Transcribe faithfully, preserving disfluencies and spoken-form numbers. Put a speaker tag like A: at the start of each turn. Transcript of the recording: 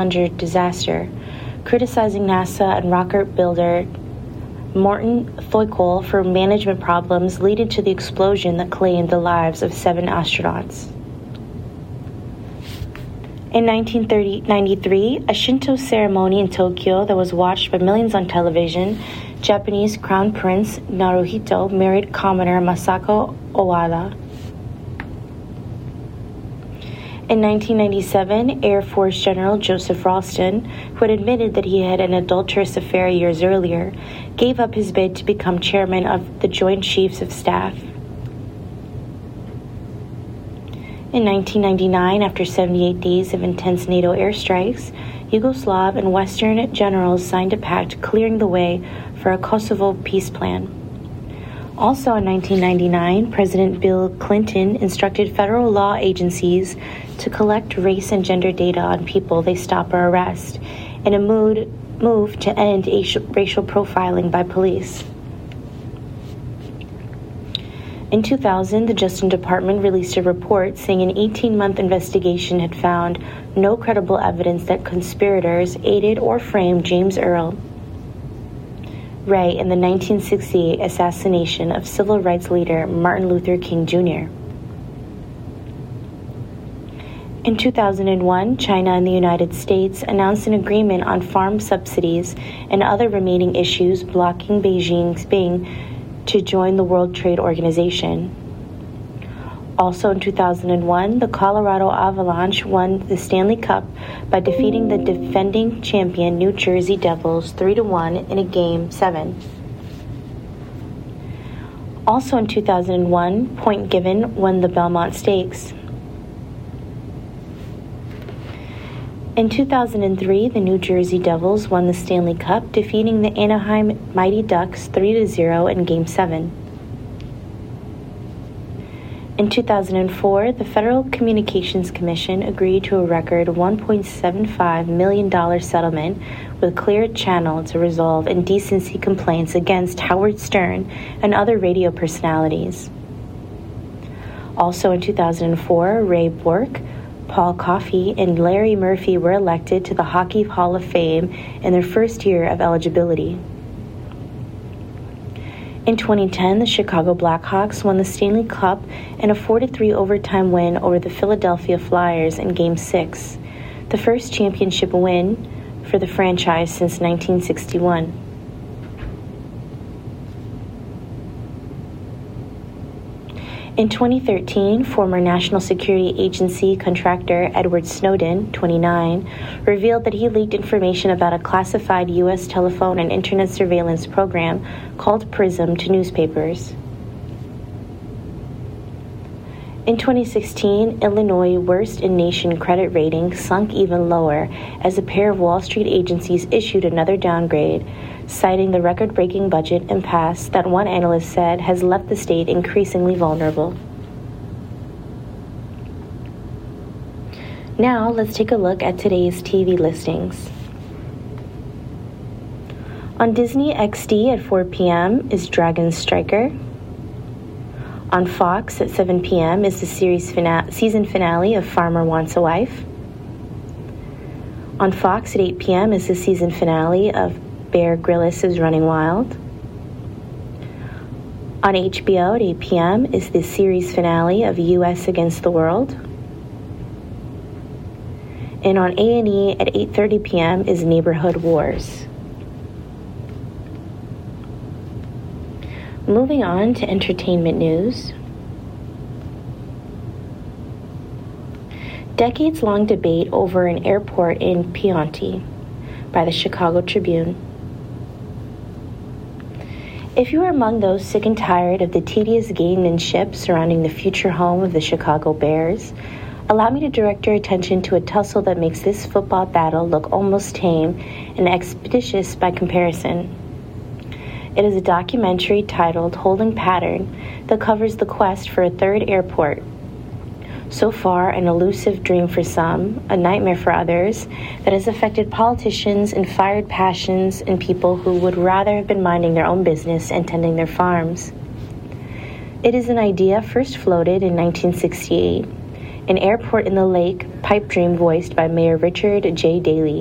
A: Challenger disaster, criticizing NASA and rocket builder Morton Thiokol for management problems leading to the explosion that claimed the lives of seven astronauts. In nineteen ninety-three, a Shinto ceremony in Tokyo that was watched by millions on television, Japanese Crown Prince Naruhito married commoner Masako Owada. In nineteen ninety-seven, Air Force General Joseph Ralston, who had admitted that he had an adulterous affair years earlier, gave up his bid to become chairman of the Joint Chiefs of Staff. In nineteen ninety-nine, after seventy-eight days of intense NATO airstrikes, Yugoslav and Western generals signed a pact clearing the way for a Kosovo peace plan. Also in nineteen ninety-nine, President Bill Clinton instructed federal law agencies to collect race and gender data on people they stop or arrest, in a mood, move to end racial profiling by police. In two thousand, the Justice Department released a report saying an eighteen-month investigation had found no credible evidence that conspirators aided or framed James Earl Ray in the nineteen sixty-eight assassination of civil rights leader Martin Luther King Junior In two thousand one, China and the United States announced an agreement on farm subsidies and other remaining issues blocking Beijing's Beijing to join the World Trade Organization. Also in two thousand one, the Colorado Avalanche won the Stanley Cup by defeating the defending champion New Jersey Devils three to one in a Game seven. Also in two thousand one, Point Given won the Belmont Stakes. In two thousand three, the New Jersey Devils won the Stanley Cup, defeating the Anaheim Mighty Ducks three to zero in Game seven. In two thousand four, the Federal Communications Commission agreed to a record one point seven five million dollars settlement with Clear Channel to resolve indecency complaints against Howard Stern and other radio personalities. Also in two thousand four, Ray Bork, Paul Coffey, and Larry Murphy were elected to the Hockey Hall of Fame in their first year of eligibility. In twenty ten, the Chicago Blackhawks won the Stanley Cup in a four to three overtime win over the Philadelphia Flyers in Game six, the first championship win for the franchise since nineteen sixty-one. In twenty thirteen, former National Security Agency contractor Edward Snowden, twenty-nine, revealed that he leaked information about a classified U S telephone and internet surveillance program called PRISM to newspapers. In twenty sixteen, Illinois' worst-in-nation credit rating sunk even lower as a pair of Wall Street agencies issued another downgrade, citing the record-breaking budget impasse that one analyst said has left the state increasingly vulnerable. Now, let's take a look at today's T V listings. On Disney X D at four p.m. is Dragon Striker. On Fox at seven p.m. is the series fina- season finale of Farmer Wants a Wife. On Fox at eight p.m. is the season finale of Bear Grylls is Running Wild. On H B O at eight p.m. is the series finale of U S Against the World. And on A and E at eight thirty p.m. is Neighborhood Wars. Moving on to entertainment news. Decades-long debate over an airport in Pionte by the Chicago Tribune. If you are among those sick and tired of the tedious gamemanship surrounding the future home of the Chicago Bears, allow me to direct your attention to a tussle that makes this football battle look almost tame and expeditious by comparison. It is a documentary titled Holding Pattern that covers the quest for a third airport. So far, an elusive dream for some, a nightmare for others, that has affected politicians and fired passions in people who would rather have been minding their own business and tending their farms. It is an idea first floated in nineteen sixty-eight. An Airport in the Lake, Pipe Dream voiced by Mayor Richard J. Daley.